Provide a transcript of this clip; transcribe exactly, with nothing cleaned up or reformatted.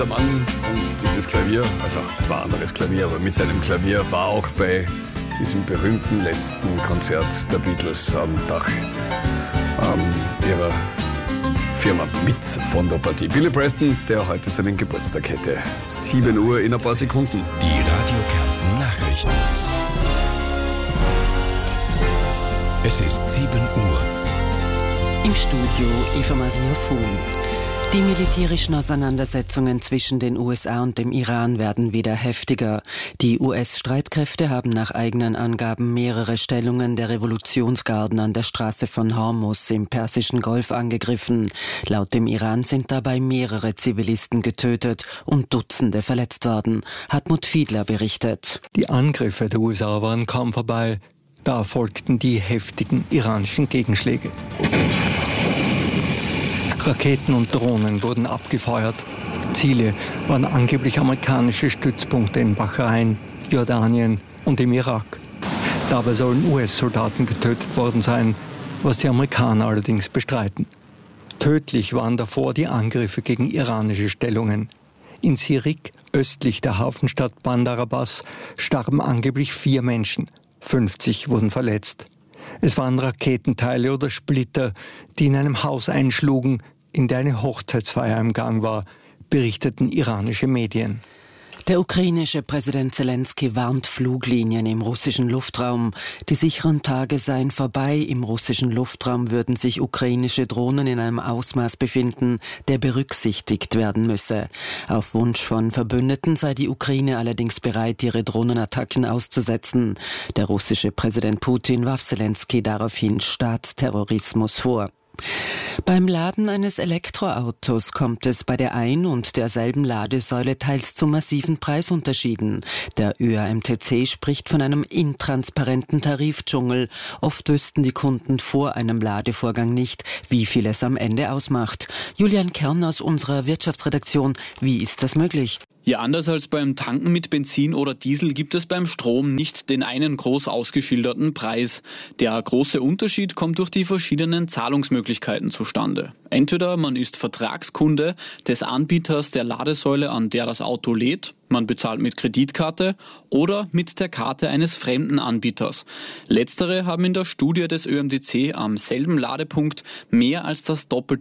Der Mann und dieses Klavier, also es war ein anderes Klavier, aber mit seinem Klavier war auch bei diesem berühmten letzten Konzert der Beatles am Dach ähm, ihrer Firma mit von der Partie. Billy Preston, der heute seinen Geburtstag hätte. sieben Uhr in ein paar Sekunden. Die Radio Kärnten Nachrichten. Es ist sieben Uhr. Im Studio Eva Maria Fuhn. Die militärischen Auseinandersetzungen zwischen den U S A und dem Iran werden wieder heftiger. Die U S-Streitkräfte haben nach eigenen Angaben mehrere Stellungen der Revolutionsgarden an der Straße von Hormuz im Persischen Golf angegriffen. Laut dem Iran sind dabei mehrere Zivilisten getötet und Dutzende verletzt worden. Hartmut Fiedler berichtet. Die Angriffe der U S A waren kaum vorbei. Da folgten die heftigen iranischen Gegenschläge. Raketen und Drohnen wurden abgefeuert. Ziele waren angeblich amerikanische Stützpunkte in Bahrain, Jordanien und im Irak. Dabei sollen U S-Soldaten getötet worden sein, was die Amerikaner allerdings bestreiten. Tödlich waren davor die Angriffe gegen iranische Stellungen. In Sirik, östlich der Hafenstadt Bandar Abbas, starben angeblich vier Menschen. fünfzig wurden verletzt. Es waren Raketenteile oder Splitter, die in einem Haus einschlugen, in der eine Hochzeitsfeier im Gang war, berichteten iranische Medien. Der ukrainische Präsident Zelensky warnt Fluglinien im russischen Luftraum. Die sicheren Tage seien vorbei. Im russischen Luftraum würden sich ukrainische Drohnen in einem Ausmaß befinden, der berücksichtigt werden müsse. Auf Wunsch von Verbündeten sei die Ukraine allerdings bereit, ihre Drohnenattacken auszusetzen. Der russische Präsident Putin warf Zelensky daraufhin Staatsterrorismus vor. Beim Laden eines Elektroautos kommt es bei der ein und derselben Ladesäule teils zu massiven Preisunterschieden. Der Ö A M T C spricht von einem intransparenten Tarifdschungel. Oft wüssten die Kunden vor einem Ladevorgang nicht, wie viel es am Ende ausmacht. Julian Kern aus unserer Wirtschaftsredaktion, wie ist das möglich? Ja, anders als beim Tanken mit Benzin oder Diesel gibt es beim Strom nicht den einen groß ausgeschilderten Preis. Der große Unterschied kommt durch die verschiedenen Zahlungsmöglichkeiten zustande. Entweder man ist Vertragskunde des Anbieters der Ladesäule, an der das Auto lädt, man bezahlt mit Kreditkarte oder mit der Karte eines fremden Anbieters. Letztere haben in der Studie des Ö M T C am selben Ladepunkt mehr als das Doppelte